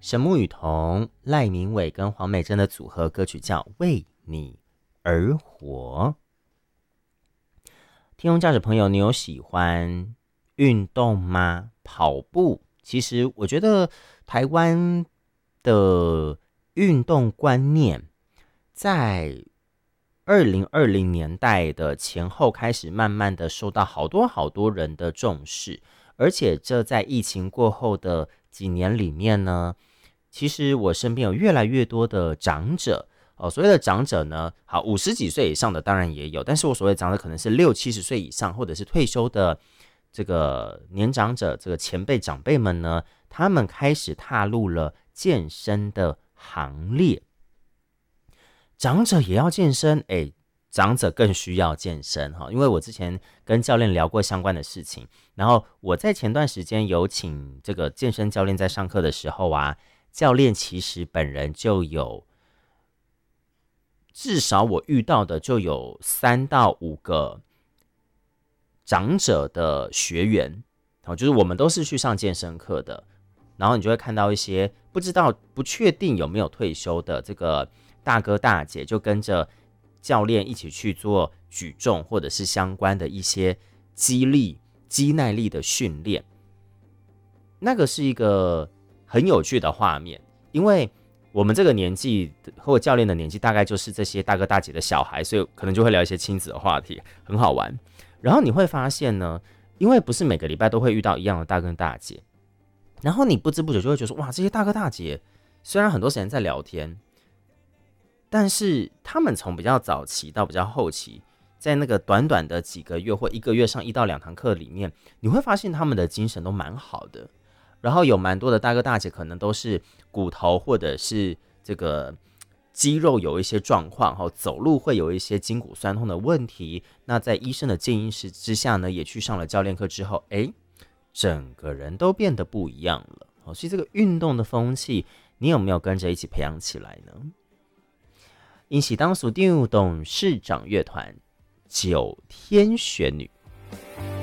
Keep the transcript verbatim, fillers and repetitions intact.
神木雨桐、赖明伟跟黄美珍的组合歌曲叫《为你而活》。听众驾驶朋友，你有喜欢运动吗？跑步，其实我觉得台湾的运动观念在二零二零年代的前后开始慢慢的受到好多好多人的重视，而且这在疫情过后的几年里面呢，其实我身边有越来越多的长者哦，所谓的长者呢，好，五十几岁以上的当然也有，但是我所谓的长者可能是六七十岁以上，或者是退休的这个年长者，这个前辈长辈们呢，他们开始踏入了健身的行列。长者也要健身，哎，长者更需要健身哈，因为我之前跟教练聊过相关的事情，然后我在前段时间有请这个健身教练在上课的时候啊，教练其实本人就有，至少我遇到的就有三到五个长者的学员，就是我们都是去上健身课的，然后你就会看到一些不知道不确定有没有退休的这个大哥大姐，就跟着教练一起去做举重或者是相关的一些肌力、肌耐力的训练。那个是一个很有趣的画面，因为我们这个年纪或教练的年纪大概就是这些大哥大姐的小孩，所以可能就会聊一些亲子的话题，很好玩。然后你会发现呢，因为不是每个礼拜都会遇到一样的大哥大姐，然后你不知不觉就会觉得说，哇，这些大哥大姐虽然很多时间在聊天，但是他们从比较早期到比较后期，在那个短短的几个月或一个月上一到两堂课里面，你会发现他们的精神都蛮好的。然后有蛮多的大哥大姐可能都是骨头或者是这个肌肉有一些状况，走路会有一些筋骨酸痛的问题。那在医生的建议之下呢，也去上了教练课之后，哎，整个人都变得不一样了。所以这个运动的风气，你有没有跟着一起培养起来呢？因喜当属董事长乐团九天玄女。